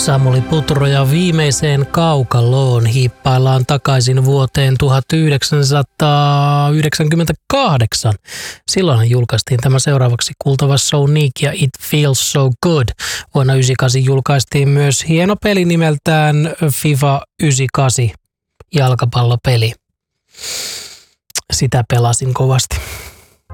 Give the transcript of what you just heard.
Samuli Putro ja viimeiseen kaukaloon hiippaillaan takaisin vuoteen 1998. Silloin julkaistiin tämä seuraavaksi kuultava So Nick ja It Feels So Good. Vuonna 1998 julkaistiin myös hieno peli nimeltään FIFA 98 jalkapallopeli. Sitä pelasin kovasti.